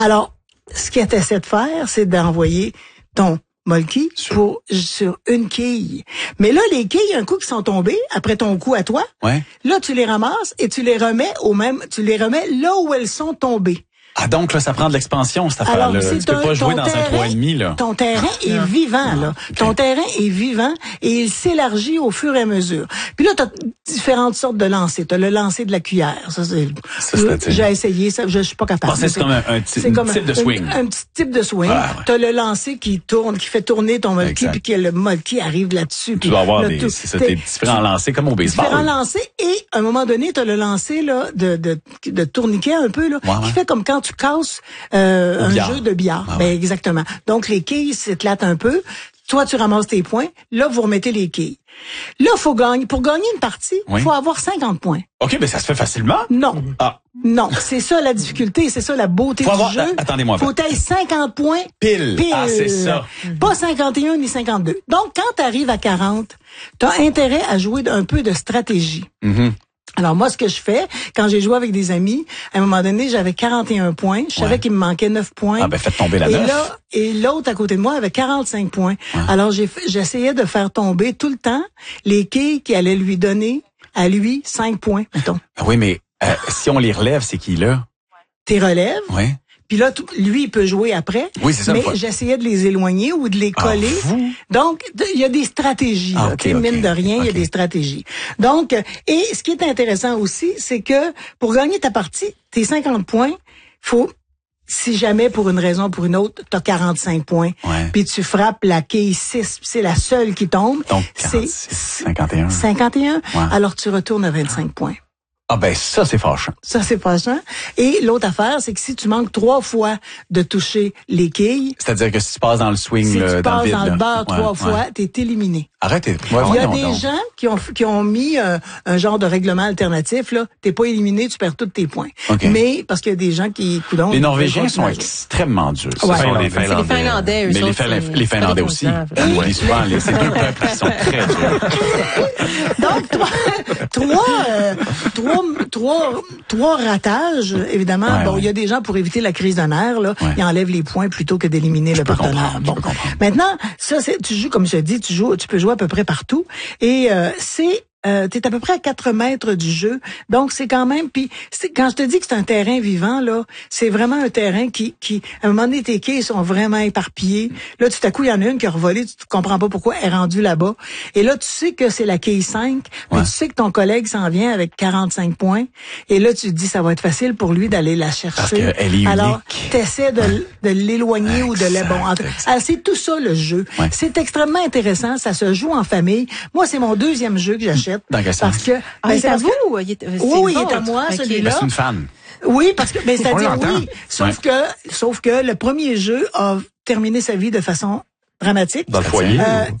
Alors, ce que tu essaies de faire, c'est d'envoyer ton molki sur une quille. Mais là, les quilles, un coup qui sont tombées, après ton coup à toi, là, tu les ramasses et tu les remets là où elles sont tombées. Ah, donc, là, ça prend de l'expansion, cette affaire-là. Alors, tu peux pas jouer dans un 3,5, là. Ton terrain est vivant, là. Okay. Ton terrain est vivant et il s'élargit au fur et à mesure. Puis là, t'as différentes sortes de lancers. T'as le lancer de la cuillère. Ça, j'ai essayé ça, je suis pas capable. C'est comme un type de swing. Un petit type de swing. T'as le lancer qui tourne, qui fait tourner ton molki, puis que le molki arrive là-dessus. Tu dois avoir des différents lancers, comme au baseball. Différents lancers et, à un moment donné, t'as le lancer, là, de tourniquet un peu, là, qui fait comme quand tu casses un jeu de billard. Exactement. Donc, les quilles s'éclatent un peu. Toi, tu ramasses tes points. Là, vous remettez les quilles. Là, faut gagner. Pour gagner une partie, faut avoir 50 points. OK, mais ça se fait facilement? Non. Non, c'est ça la difficulté, c'est ça la beauté du jeu. Attendez-moi. Faut t'aille 50 points. Pile. Ah, c'est ça. Pas 51 ni 52. Donc, quand t'arrives à 40, t'as intérêt à jouer un peu de stratégie. Alors moi, ce que je fais, quand j'ai joué avec des amis, à un moment donné, j'avais 41 points. Je savais qu'il me manquait 9 points. Ah ben faites tomber la 9. Et l'autre à côté de moi avait 45 points. Alors j'essayais de faire tomber tout le temps les quilles qui allaient lui donner à lui 5 points, mettons. Oui, mais si on les relève, c'est qui là? T'es relèves. Oui. Puis là, lui, il peut jouer après. Oui, c'est ça. Mais j'essayais de les éloigner ou de les coller. Donc, il y a des stratégies. Mine de rien, il y a des stratégies. Donc, et ce qui est intéressant aussi, c'est que pour gagner ta partie, tes 50 points, faut, si jamais pour une raison ou pour une autre, t'as 45 points. Puis tu frappes la quille 6, c'est la seule qui tombe. Donc, 51. 51. Alors, tu retournes à 25 points. Ah ben ça, c'est fâchant. Ça, c'est fâchant. Et l'autre affaire, c'est que si tu manques 3 fois de toucher les quilles... C'est-à-dire que si tu passes dans le swing, si tu passes dans le vide, dans le bar 3 fois, t'es éliminé. Arrêtez. Il y a des gens qui ont mis un genre de règlement alternatif, là. T'es pas éliminé, tu perds tous tes points. Mais, parce qu'il y a des gens qui... Les Norvégiens sont extrêmement durs. Ce sont les Finlandais. Mais les Finlandais aussi. On oublie souvent, ces deux peuples qui sont très durs. Donc, trois ratages, évidemment. Bon, il y a des gens pour éviter la crise de nerfs, là. Ils enlèvent les points plutôt que d'éliminer le partenaire. Bon. Maintenant, ça, tu joues, comme je te dis, tu peux jouer à peu près partout. Et, t'es à peu près à 4 mètres du jeu. Donc, c'est quand même, puis quand je te dis que c'est un terrain vivant, là, c'est vraiment un terrain qui, à un moment donné, tes quilles sont vraiment éparpillées. Là, tout à coup, il y en a une qui a revolé, tu comprends pas pourquoi elle est rendue là-bas. Et là, tu sais que c'est la quille 5, mais tu sais que ton collègue s'en vient avec 45 points. Et là, tu te dis, ça va être facile pour lui d'aller la chercher. Parce qu'elle est unique. Alors, t'essaies de l'éloigner ou de c'est tout ça, le jeu. C'est extrêmement intéressant. Ça se joue en famille. Moi, c'est mon deuxième jeu que j'achète. Parce que c'est à vous. Oui, il est à moi, celui-là. C'est une fan. Oui, parce que c'est-à-dire oui, sauf que le premier jeu a terminé sa vie de façon dramatique. Dans le foyer.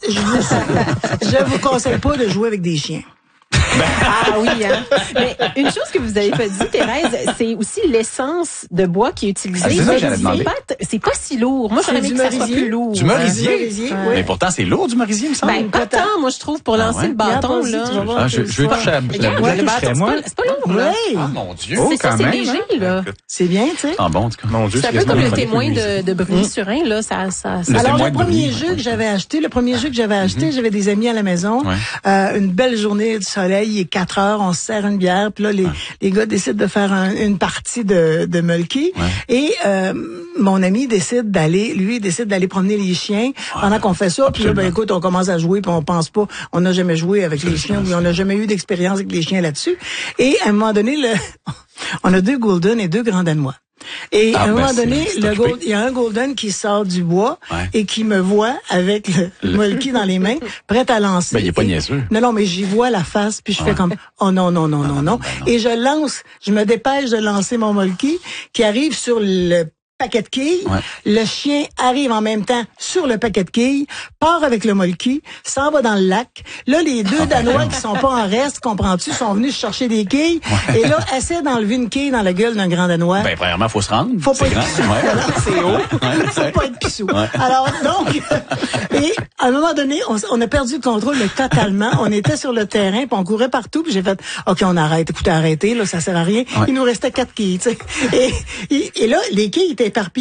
Je vous conseille pas de jouer avec des chiens. Ah oui, hein. Mais une chose que vous avez pas dit, Thérèse, c'est aussi l'essence de bois qui est utilisée. C'est ça que j'allais demander. C'est pas si lourd. Moi, j'aurais aimé que ça soit plus lourd. Du merisier? Mais pourtant, c'est lourd du merisier, il me semble. Pas tant, moi, je trouve, pour lancer le bâton, là. Je vais toucher à la bouche. C'est pas lourd, là. Ah, mon Dieu. C'est léger, là. C'est bien, tu sais. Ah bon, en tout cas. Mon Dieu, c'est un peu comme le témoin de Bruni-Surin, là. Alors, le premier jeu que j'avais acheté, j'avais des amis à la maison. Une belle journée de soleil. Il est 4 heures, on se sert une bière, puis là, les gars décident de faire une partie de Mulky. Et mon ami décide d'aller promener les chiens pendant qu'on fait ça. Puis là, ben écoute, on commence à jouer, puis on pense pas, on n'a jamais joué avec les chiens, puis on n'a jamais eu d'expérience avec les chiens là-dessus. Et à un moment donné, on a 2 Golden et 2 Grands Danois. Et à un moment donné, il y a un Golden qui sort du bois et qui me voit avec le Mulky dans les mains, prête à lancer. Ben, il est pas niaiseux. Non, mais j'y vois la face, puis je fais comme, oh non. Et je me dépêche de lancer mon Mulky qui arrive sur le paquet de quilles. Le chien arrive en même temps sur le paquet de quilles, part avec le molki, s'en va dans le lac. Là, les 2 Danois qui sont pas en reste, comprends-tu, sont venus chercher des quilles. Et là, essaient d'enlever une quille dans la gueule d'un grand Danois. Ben, premièrement, faut se rendre. Faut pas être pissou. C'est haut. Faut pas être pissou. Alors, donc, et à un moment donné, on a perdu le contrôle, mais totalement. On était sur le terrain, puis on courait partout, puis j'ai fait, OK, on arrête. Écoutez, arrêtez, là, ça sert à rien. Il nous restait 4 quilles, tu sais. Et là, les quilles étaient éparpillé